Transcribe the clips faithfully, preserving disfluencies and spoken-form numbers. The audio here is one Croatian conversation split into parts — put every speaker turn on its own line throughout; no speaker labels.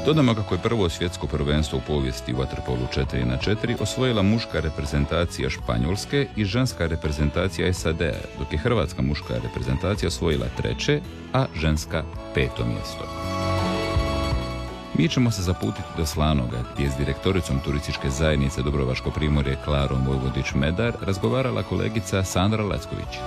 Dodamo kako je prvo svjetsko prvenstvo u povijesti u vaterpolu četiri na četiri osvojila muška reprezentacija Španjolske i ženska reprezentacija S A D-a, dok je hrvatska muška reprezentacija osvojila treće, a ženska peto mjesto. Mi ćemo se zaputiti do Slanoga, gdje je s direktoricom turističke zajednice Dubrovačko primorje Klarom Vojvodić-Medar razgovarala kolegica Sandra Lecković.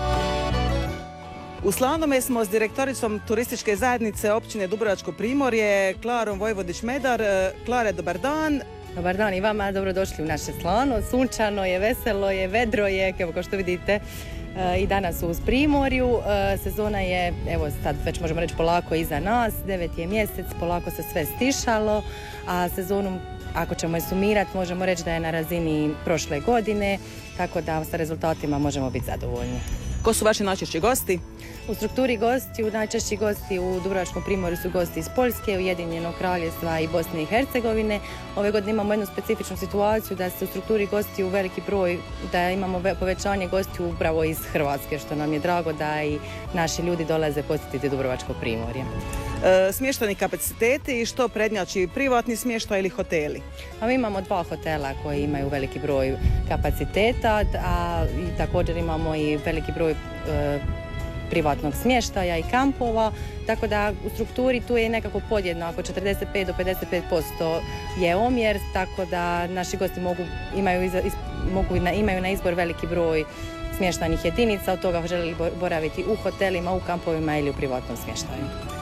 U Slanome smo s direktoricom turističke zajednice općine Dubrovačko primorje Klarom Vojvodić-Medar. Klare, dobar dan.
Dobar dan i vama, dobrodošli u naše Slano. Sunčano je, veselo je, vedro je, evo kao što vidite i danas u Primorju. Sezona je, evo sad već možemo reći polako iza nas, devet je mjesec, polako se sve stišalo, a sezonu, ako ćemo je sumirati, možemo reći da je na razini prošle godine, tako da sa rezultatima možemo biti zadovoljni.
Ko su vaši najčešći gosti?
U strukturi gostiju, najčešći gosti u Dubrovačkom primorju su gosti iz Poljske, Ujedinjenog Kraljevstva i Bosne i Hercegovine. Ove godine imamo jednu specifičnu situaciju da se u strukturi gostiju veliki broj, da imamo povećanje gostiju upravo iz Hrvatske, što nam je drago da i naši ljudi dolaze posjetiti Dubrovačko primorje.
E, smještajni kapaciteti i što prednjači, privatni smještaj ili hoteli?
A mi imamo dva hotela koji imaju veliki broj kapaciteta, a i također imamo i veliki broj e, privatnog smještaja i kampova, tako da u strukturi tu je nekako podjednako, četrdeset pet do pedeset pet posto je omjer, tako da naši gosti mogu, imaju, iz, mogu na, imaju na izbor veliki broj smještajnih jedinica, od toga želi boraviti u hotelima, u kampovima ili u privatnom smještaju.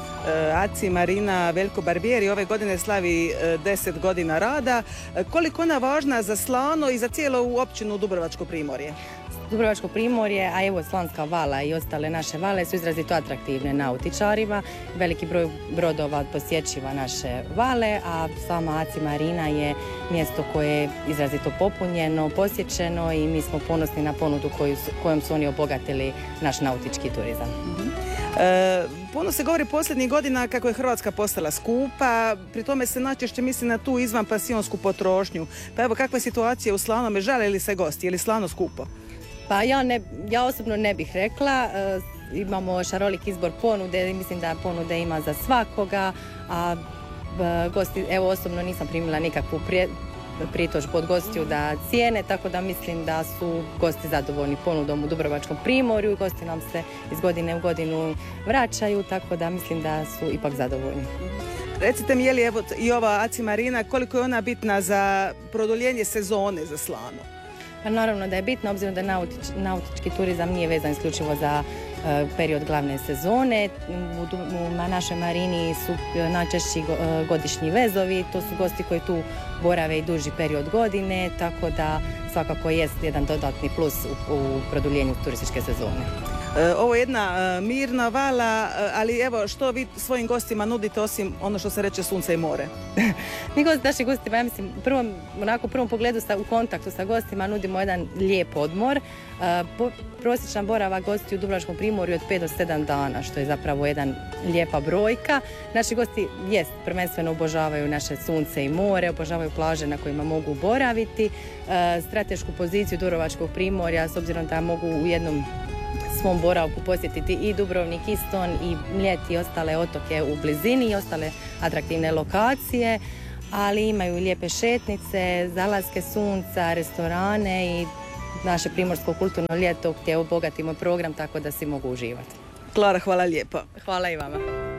A C I Marina Veljko Barbieri ove godine slavi deset godina rada. Koliko ona važna za Slano i za cijelu općinu Dubrovačko primorje?
Dubrovačko primorje, a evo Slanska vala i ostale naše vale su izrazito atraktivne nautičarima. Veliki broj brodova posjećiva naše vale, a sama A C I Marina je mjesto koje je izrazito popunjeno, posjećeno i mi smo ponosni na ponudu koju, kojom su oni obogatili naš nautički turizam.
Mm-hmm. E, puno se govori posljednjih godina kako je Hrvatska postala skupa, pri tome se najčešće misli na tu izvan pasionsku potrošnju. Pa evo, kakva je situacija u Slanome, žale li se gosti, je li Slano skupo?
Pa ja, ne, ja osobno ne bih rekla, e, imamo šarolik izbor ponude i mislim da ponude ima za svakoga, a e, gosti, evo osobno nisam primila nikakvu prije, pritužbu od gostiju da cijene, tako da mislim da su gosti zadovoljni ponudom u Dubrovačkom primorju i gosti nam se iz godine u godinu vraćaju, tako da mislim da su ipak zadovoljni.
Recite mi, je li evo i ova A C I Marina, koliko je ona bitna za produljenje sezone za Slano?
Pa naravno da je bitno, obzirom da nautič, nautički turizam nije vezan isključivo za uh, period glavne sezone. U, u na našoj marini su uh, najčešći uh, godišnji vezovi, to su gosti koji tu borave i duži period godine, tako da svakako jest jedan dodatni plus u, u produljenju turističke sezone.
Ovo je jedna mirna vala, ali evo, što vi svojim gostima nudite osim ono što se reče sunce i more?
Mi gosti, naši gostima, ja mislim, prvom, onako, u prvom pogledu sa, u kontaktu sa gostima nudimo jedan lijep odmor. Po, prosječan boravak gosti u Dubrovačkom primorju od pet do sedam dana, što je zapravo jedan lijepa brojka. Naši gosti jest, prvenstveno obožavaju naše sunce i more, obožavaju plaže na kojima mogu boraviti. Stratešku poziciju Dubrovačkog primorja, s obzirom da mogu u jednom svom boravku posjetiti i Dubrovnik, Iston i Mljet i ostale otoke u blizini i ostale atraktivne lokacije, ali imaju lijepe šetnice, zalaske sunca, restorane i naše primorsko kulturno ljeto gdje obogatimo program tako da svi mogu uživati.
Klara, hvala lijepo.
Hvala i vama.